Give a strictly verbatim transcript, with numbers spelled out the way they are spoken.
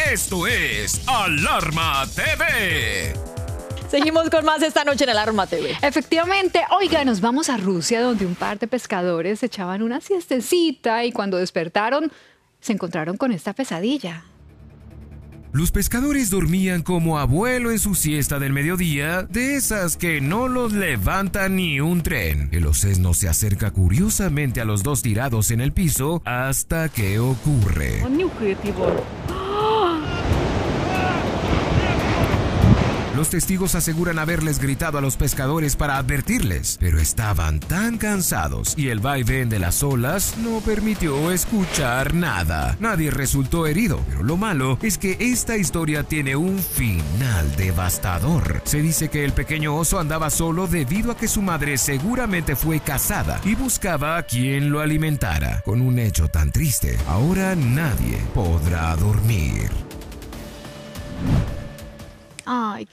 Esto es Alarma T V. Seguimos con más esta noche en Alarma T V. Efectivamente, oiga, nos vamos a Rusia, donde un par de pescadores echaban una siestecita y cuando despertaron se encontraron con esta pesadilla. Los pescadores dormían como abuelo en su siesta del mediodía, de esas que no los levanta ni un tren. El osesno se acerca curiosamente a los dos tirados en el piso hasta que ocurre. Los testigos aseguran haberles gritado a los pescadores para advertirles, pero estaban tan cansados y el vaivén de las olas no permitió escuchar nada. Nadie resultó herido, pero lo malo es que esta historia tiene un final devastador. Se dice que el pequeño oso andaba solo debido a que su madre seguramente fue casada y buscaba a quien lo alimentara. Con un hecho tan triste, ahora nadie podrá dormir. Ay,